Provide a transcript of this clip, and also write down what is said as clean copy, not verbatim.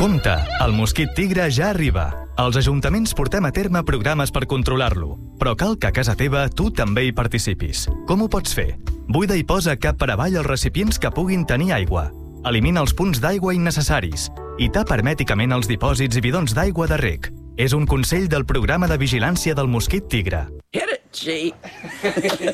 Compte, el mosquit tigre ja arriba. Els ajuntaments portem a terme programes per controlar-lo, però cal que a casa teva tu també hi participis. Com ho pots fer? Buida i posa cap per avall els recipients que puguin tenir aigua. Elimina els punts d'aigua innecessaris i tapa hermèticament els dipòsits i bidons d'aigua de reg. És un consell del programa de vigilància del mosquit tigre. Hit it, G.